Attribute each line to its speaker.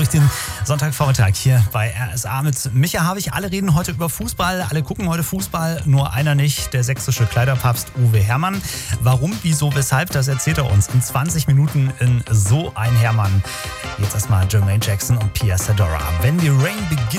Speaker 1: den Sonntagvormittag hier bei RSA mit Micha Havig. Alle reden heute über Fußball, alle gucken heute Fußball, nur einer nicht, der sächsische Kleiderpapst Uwe Herrmann. Warum, wieso, weshalb, das erzählt er uns in 20 Minuten in So ein Herrmann. Jetzt erstmal Jermaine Jackson und Pia Sadora. When the Rain Begins.